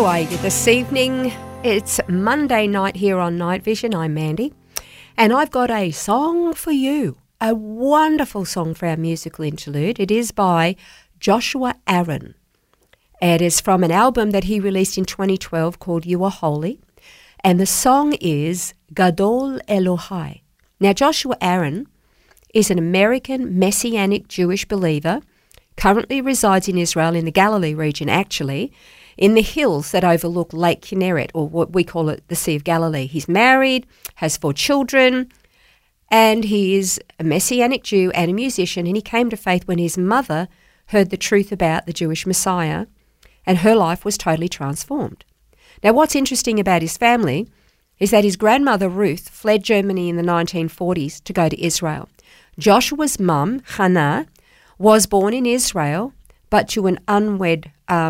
How are you this evening? It's Monday night here on Night Vision. I'm Mandy, and I've got a song for you, a wonderful song for our musical interlude. It is by Joshua Aaron. It is from an album that he released in 2012 called You Are Holy, and the song is Gadol Elohai. Now, Joshua Aaron is an American Messianic Jewish believer, currently resides in Israel in the Galilee region, actually, in the hills that overlook Lake Kinneret, or what we call it, the Sea of Galilee. He's married, has 4 children, and he is a Messianic Jew and a musician, and he came to faith when his mother heard the truth about the Jewish Messiah, and her life was totally transformed. Now, what's interesting about his family is that his grandmother, Ruth, fled Germany in the 1940s to go to Israel. Joshua's mum, Hannah, was born in Israel, but to an unwed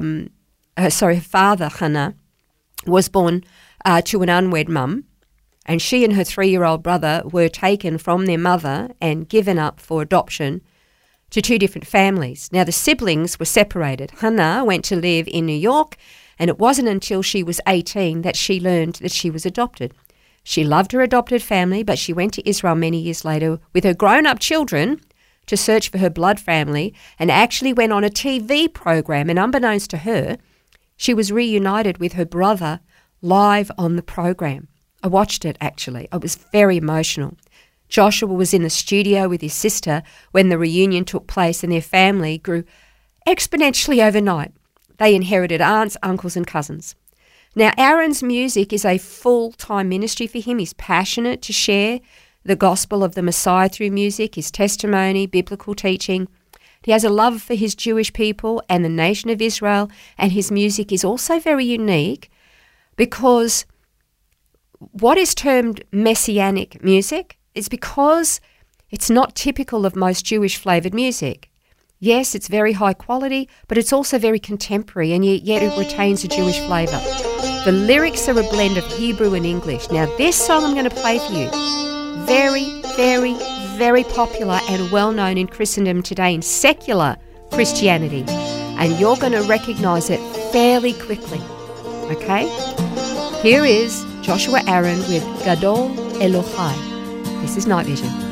her father, Hannah, was born to an unwed mum, and she and her 3-year-old brother were taken from their mother and given up for adoption to 2 different families. Now, the siblings were separated. Hannah went to live in New York, and it wasn't until she was 18 that she learned that she was adopted. She loved her adopted family, but she went to Israel many years later with her grown-up children to search for her blood family, and actually went on a TV program, and unbeknownst to her, she was reunited with her brother live on the program. I watched it, actually. It was very emotional. Joshua was in the studio with his sister when the reunion took place, and their family grew exponentially overnight. They inherited aunts, uncles, and cousins. Now, Aaron's music is a full-time ministry for him. He's passionate to share the gospel of the Messiah through music, his testimony, biblical teaching. He has a love for his Jewish people and the nation of Israel, and his music is also very unique because what is termed messianic music is because it's not typical of most Jewish-flavoured music. Yes, it's very high quality, but it's also very contemporary, and yet it retains a Jewish flavour. The lyrics are a blend of Hebrew and English. Now, this song I'm going to play for you, very, very, very popular and well-known in Christendom today, in secular Christianity, and you're going to recognise it fairly quickly, okay? Here is Joshua Aaron with Gadol Elohai. This is Night Vision.